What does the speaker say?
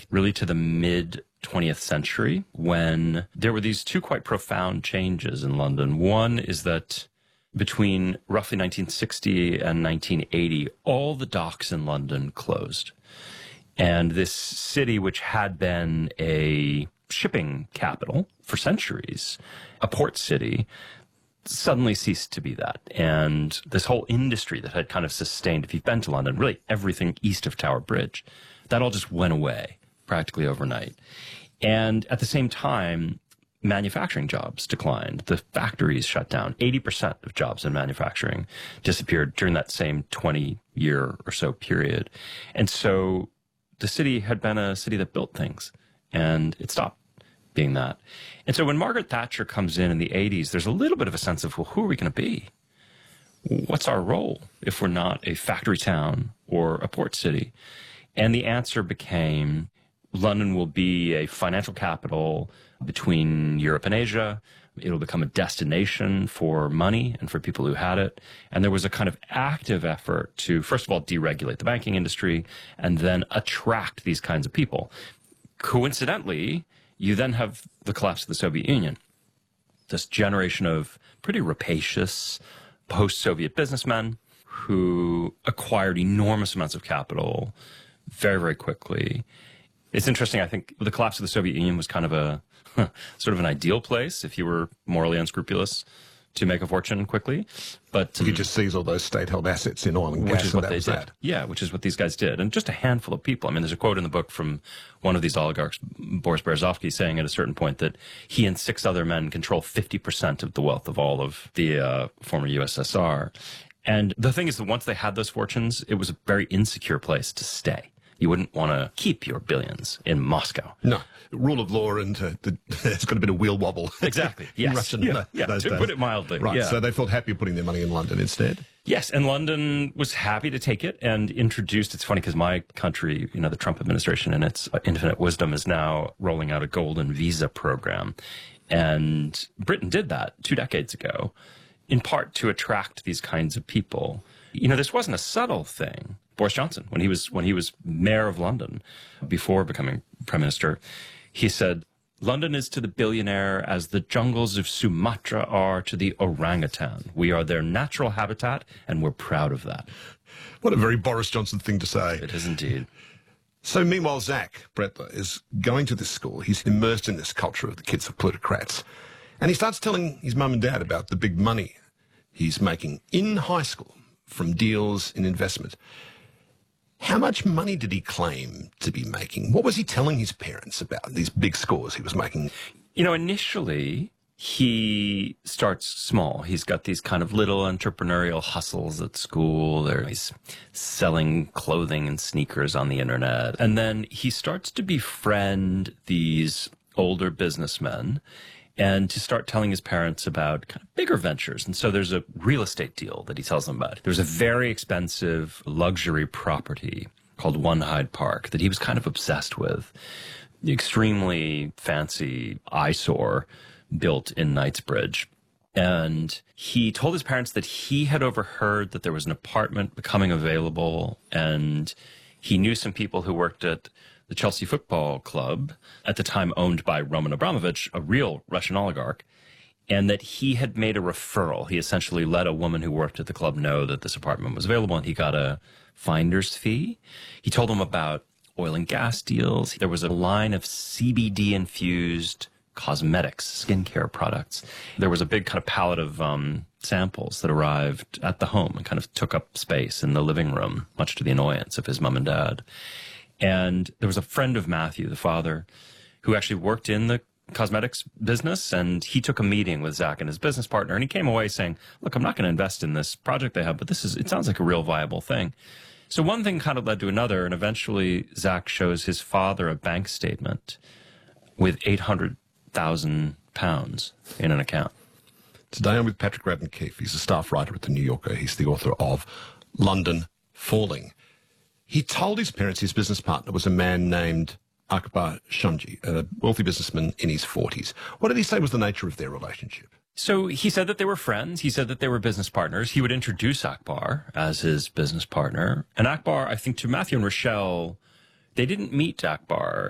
really to the mid 20th century, when there were these two quite profound changes in London. One is that between roughly 1960 and 1980, all the docks in London closed. And this city, which had been a shipping capital for centuries, a port city, suddenly ceased to be that. And this whole industry that had kind of sustained, if you've been to London, really everything east of Tower Bridge, that all just went away practically overnight. And at the same time, manufacturing jobs declined. The factories shut down. 80% of jobs in manufacturing disappeared during that same 20-year or so period. And so the city had been a city that built things, and it stopped being that. And so when Margaret Thatcher comes in the 80s, there's a little bit of a sense of, well, who are we going to be? What's our role if we're not a factory town or a port city? And the answer became, London will be a financial capital between Europe and Asia. It'll become a destination for money and for people who had it. And there was a kind of active effort to, first of all, deregulate the banking industry and then attract these kinds of people. Coincidentally, you then have the collapse of the Soviet Union. This generation of pretty rapacious post-Soviet businessmen who acquired enormous amounts of capital very, very quickly. It's interesting, I think the collapse of the Soviet Union was kind of a sort of an ideal place if you were morally unscrupulous to make a fortune quickly. But you could just seize all those state-held assets in oil and gas, which is and what they did. Yeah, which is what these guys did. And just a handful of people. I mean, there's a quote in the book from one of these oligarchs, Boris Berezovsky, saying at a certain point that he and 6 other men control 50% of the wealth of all of the former USSR. And the thing is that once they had those fortunes, it was a very insecure place to stay. You wouldn't want to keep your billions in Moscow. No. Rule of law and it's got a bit of wheel wobble. Exactly. Yes. In Russian, to put it mildly. Right. Yeah. So they felt happy putting their money in London instead. Yes. And London was happy to take it and introduced, it's funny because my country, the Trump administration in its infinite wisdom is now rolling out a golden visa program. And Britain did that 2 decades ago, in part to attract these kinds of people. This wasn't a subtle thing. Boris Johnson, when he was mayor of London, before becoming prime minister, he said, London is to the billionaire as the jungles of Sumatra are to the orangutan. We are their natural habitat, and we're proud of that. What a very Boris Johnson thing to say. It is indeed. So meanwhile, Zach Bretler is going to this school. He's immersed in this culture of the kids of plutocrats. And he starts telling his mum and dad about the big money he's making in high school from deals in investment. How much money did he claim to be making? What was he telling his parents about these big scores he was making? Initially, he starts small. He's got these kind of little entrepreneurial hustles at school. He's selling clothing and sneakers on the internet. And then he starts to befriend these older businessmen and to start telling his parents about kind of bigger ventures. And so there's a real estate deal that he tells them about. There's a very expensive luxury property called One Hyde Park that he was kind of obsessed with. Extremely fancy eyesore built in Knightsbridge. And he told his parents that he had overheard that there was an apartment becoming available, and he knew some people who worked at the Chelsea Football Club, at the time owned by Roman Abramovich, a real Russian oligarch, and that he had made a referral. He essentially let a woman who worked at the club know that this apartment was available, and he got a finder's fee. He told them about oil and gas deals. There was a line of CBD-infused cosmetics, skincare products. There was a big kind of pallet of samples that arrived at the home and kind of took up space in the living room, much to the annoyance of his mom and dad. And there was a friend of Matthew, the father, who actually worked in the cosmetics business, and he took a meeting with Zach and his business partner, and he came away saying, look, I'm not going to invest in this project they have, but it sounds like a real viable thing. So one thing kind of led to another, and eventually Zach shows his father a bank statement with £800,000 in an account. Today I'm with Patrick Radden Keefe. He's a staff writer at The New Yorker. He's the author of London Falling. He told his parents his business partner was a man named Akbar Shamji, a wealthy businessman in his 40s. What did he say was the nature of their relationship? So he said that they were friends. He said that they were business partners. He would introduce Akbar as his business partner. And Akbar, I think to Matthew and Rochelle, they didn't meet Akbar